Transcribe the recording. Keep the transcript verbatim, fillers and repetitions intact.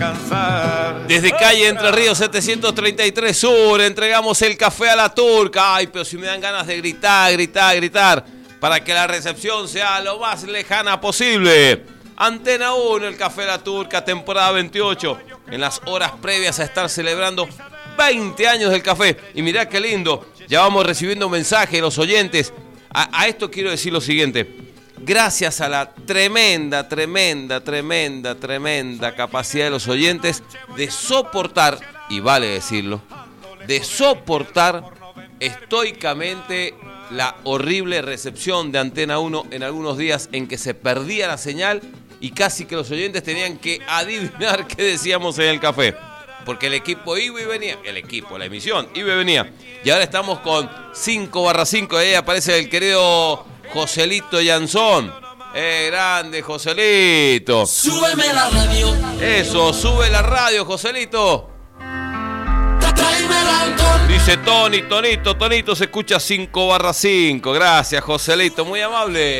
cansar. Desde calle Entre Ríos setecientos treinta y tres Sur entregamos el café a la turca. Ay, pero si me dan ganas de gritar, gritar, gritar, para que la recepción sea lo más lejana posible. Antena uno, el café a la turca, temporada veintiocho. En las horas previas a estar celebrando veinte años del café. Y mirá qué lindo, ya vamos recibiendo mensajes de los oyentes. A, a esto quiero decir lo siguiente. Gracias a la tremenda, tremenda, tremenda, tremenda capacidad de los oyentes de soportar, y vale decirlo, de soportar estoicamente la horrible recepción de Antena uno en algunos días en que se perdía la señal y casi que los oyentes tenían que adivinar qué decíamos en el café. Porque el equipo iba y venía, el equipo, la emisión, iba y venía. Y ahora estamos con cinco barra cinco, ahí aparece el querido Joselito Yanzón. ¡Eh, grande, Joselito! ¡Súbeme la radio! Eso, sube la radio, Joselito. ¡Tráeme el alcohol! Dice Tony, Tonito, Tonito, se escucha cinco barra cinco. Gracias, Joselito, muy amable.